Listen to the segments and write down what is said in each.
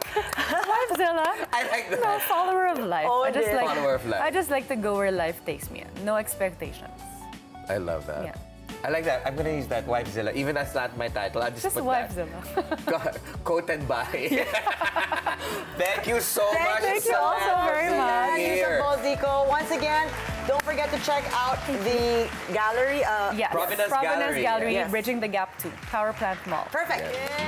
Wifezilla. I like that. No, follower of life. Oh, Follower of life. I just like to go where life takes me. No expectations. I love that. Yeah. I like that. I'm gonna use that, Wifezilla. Even that's not my title, I just Just put Wifezilla. that. Quote and buy. Thank you so much. Thank you Sam, also for very being much. here. Zico. Once again, don't forget to check out the gallery. Yes. Provenance Gallery. Gallery, Yes. Bridging the Gap 2, Power Plant Mall. Perfect.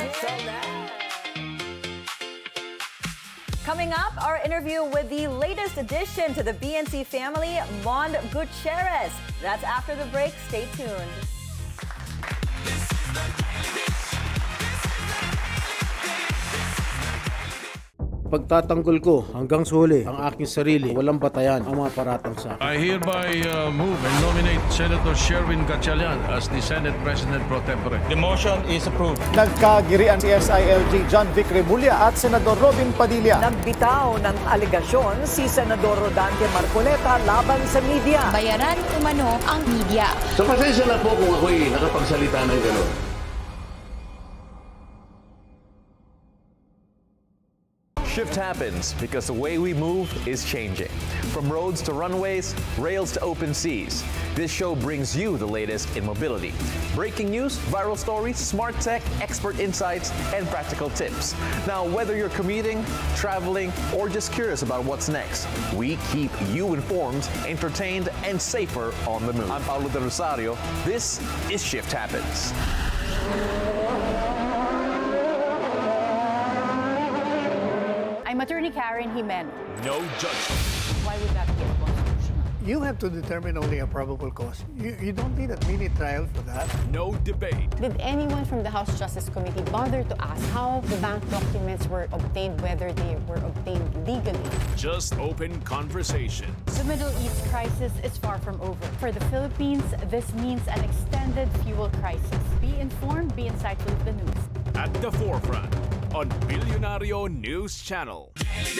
Coming up, our interview with the latest addition to the BNC family, Mon Gutierrez. That's after the break. Stay tuned. Pagtatanggol ko hanggang sa huli ang aking sarili, walang batayan ang mga paratang sa akin. I hereby move and nominate Senator Sherwin Gatchalian as the Senate President Pro Tempore. The motion is approved. Nagkagirian si SILG John Vic Remulla at Senador Robin Padilla. Nagbitaw ng aligasyon si Senador Rodante Marcoleta laban sa media. Bayaran umano ang media. So pasensya na po kung ako'y nakapagsalita ng gano'n. Shift happens because the way we move is changing. From roads to runways, rails to open seas. This show brings you the latest in mobility. Breaking news, viral stories, smart tech, expert insights, and practical tips. Now, whether you're commuting, traveling, or just curious about what's next, we keep you informed, entertained, and safer on the move. I'm Paulo De Rosario. This is Shift Happens. I'm Attorney Karen Jimeno. No judgment. Why would that be unconstitutional? You have to determine only a probable cause. You don't need a mini trial for that. No debate. Did anyone from the House Justice Committee bother to ask how the bank documents were obtained, whether they were obtained legally? Just open conversation. The Middle East crisis is far from over. For the Philippines, this means an extended fuel crisis. Be informed, be insightful with the news. At the forefront on Billionario News Channel.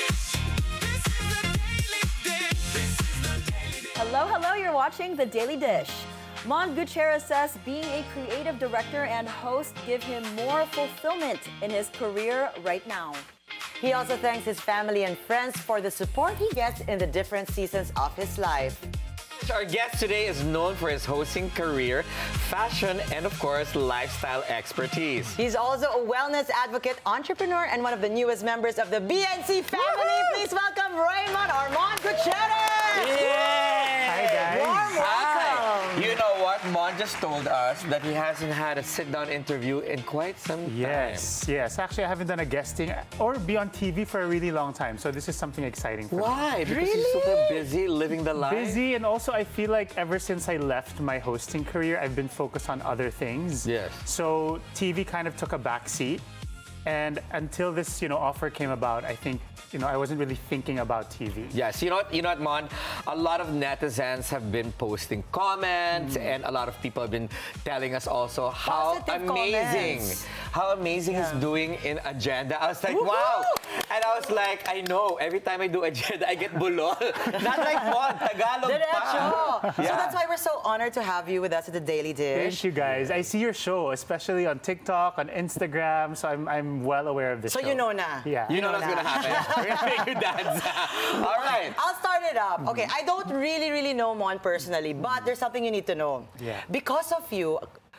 Hello, you're watching The Daily Dish. Mon Gutierrez says being a creative director and host give him more fulfillment in his career right now. He also thanks his family and friends for the support he gets in the different seasons of his life. Our guest today is known for his hosting career, fashion, and of course, lifestyle expertise. He's also a wellness advocate, entrepreneur, and one of the newest members of the BNC family. Please welcome Raymond Armand Gutierrez! Yay! Hi, guys. Warm welcome! You know what? Mon just told us that he hasn't had a sit-down interview in quite some time. Yes. Actually, I haven't done a guesting or be on TV for a really long time, so this is something exciting for me. Why? Because you're super busy living the life? Busy, and also I feel like ever since I left my hosting career, I've been focused on other things. Yes. So TV kind of took a back seat. And until this, offer came about, I think, I wasn't really thinking about TV. Yes, you know what, Mon? A lot of netizens have been posting comments, and a lot of people have been telling us also how Positive amazing, comments. how amazing he's doing in Agenda. I was like, wow! And I was like, I know, every time I do Agenda, I get bulol. Not like Mon, Tagalog pa. So that's why we're so honored to have you with us at the Daily Dish. Thank you, guys. I see your show, especially on TikTok, on Instagram, so I'm well aware of this So show. you know na. Yeah. You know what's gonna happen. We're gonna make you dance. All right. I'll start it up. Okay, I don't really know Mon personally, but there's something you need to know. Yeah. Because of you,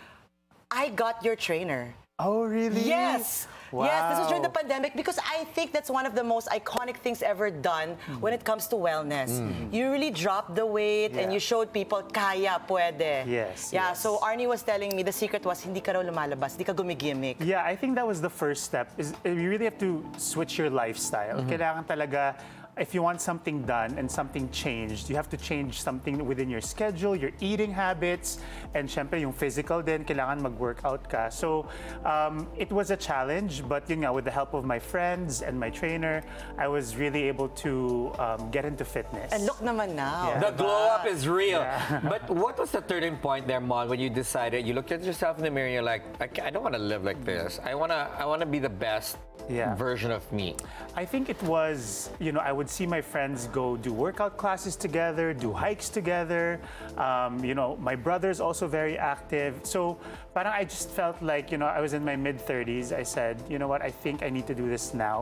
I got your trainer. Oh, really? Yes. Wow. Yes, this was during the pandemic because I think that's one of the most iconic things ever done when it comes to wellness. You really dropped the weight and you showed people, kaya, pwede. Yes, Yeah, yes. so Arnie was telling me the secret was hindi ka raw lumalabas, hindi ka gumigimik. Yeah, I think that was the first step. Is you really have to switch your lifestyle. Kailangan talaga, if you want something done and something changed, you have to change something within your schedule, your eating habits, and syempre yung physical din, kailangan mag-workout ka. So it was a challenge, but yun nga, with the help of my friends and my trainer, I was really able to get into fitness. And look naman now. The glow up is real. Yeah. But what was the turning point there, Mon, when you decided, you looked at yourself in the mirror and you're like, I don't want to live like this. I wanna be the best version of me. I think it was, I would see my friends go do workout classes together, do hikes together. My brother's also very active. So parang I just felt like, I was in my mid-30s. I said, you know what, I think I need to do this now.